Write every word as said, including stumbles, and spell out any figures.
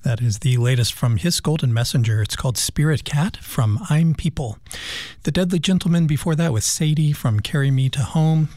That is the latest from his Golden Messenger. It's called Spirit Cat from I'm People. The Deadly Gentleman before that with Sadie from Carry Me to Home.